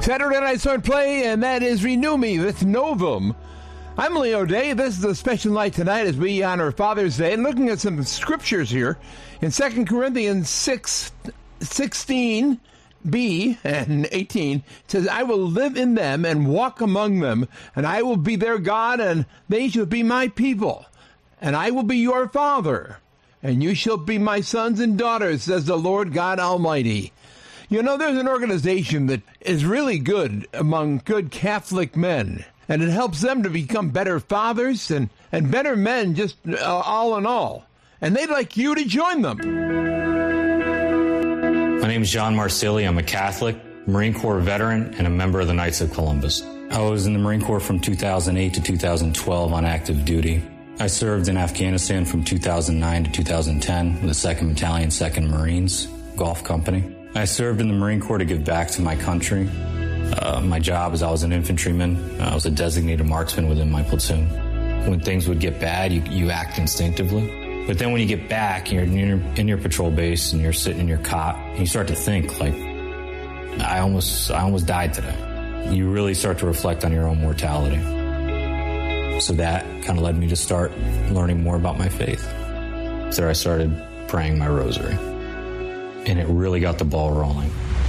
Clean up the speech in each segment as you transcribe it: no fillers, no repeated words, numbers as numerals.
Saturday Night Swordplay, and that is Renew Me with Novum. I'm Leo Day. This is a special night tonight as we honor Father's Day, and looking at some scriptures here in 2 Corinthians 6:16b and 18. It says, I will live in them and walk among them, and I will be their God, and they shall be my people. And I will be your Father, and you shall be my sons and daughters, says the Lord God Almighty. You know, there's an organization that is really good among good Catholic men, and it helps them to become better fathers and better men, just all in all. And they'd like you to join them. My name is John Marsili. I'm a Catholic, Marine Corps veteran, and a member of the Knights of Columbus. I was in the Marine Corps from 2008 to 2012 on active duty. I served in Afghanistan from 2009 to 2010 with the 2nd Battalion, 2nd Marines, Gulf Company. I served in the Marine Corps to give back to my country. My job is I was an infantryman. I was a designated marksman within my platoon. When things would get bad, you act instinctively. But then when you get back, you're in your patrol base and you're sitting in your cot, and you start to think, like, I almost died today. You really start to reflect on your own mortality. So that kind of led me to start learning more about my faith. So I started praying my rosary. And it really got the ball rolling.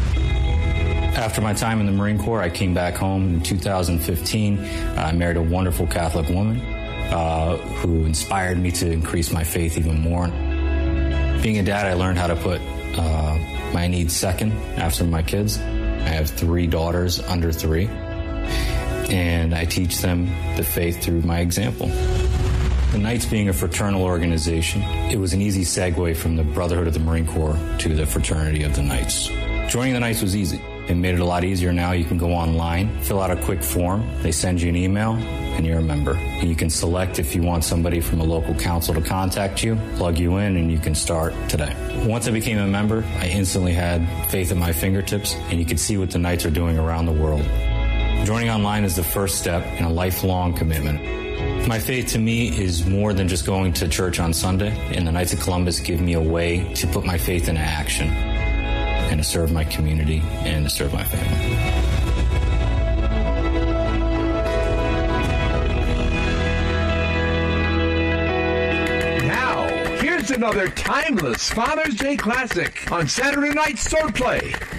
After my time in the Marine Corps, I came back home in 2015. I married a wonderful Catholic woman who inspired me to increase my faith even more. Being a dad, I learned how to put my needs second after my kids. I have 3 daughters under 3, and I teach them the faith through my example. The Knights being a fraternal organization, it was an easy segue from the Brotherhood of the Marine Corps to the Fraternity of the Knights. Joining the Knights was easy. It made it a lot easier now. You can go online, fill out a quick form, they send you an email, and you're a member. And you can select if you want somebody from a local council to contact you, plug you in, and you can start today. Once I became a member, I instantly had faith at my fingertips, and you could see what the Knights are doing around the world. Joining online is the first step in a lifelong commitment. My faith to me is more than just going to church on Sunday, and the Knights of Columbus give me a way to put my faith into action and to serve my community and to serve my family. Now, here's another timeless Father's Day classic on Saturday Night Swordplay.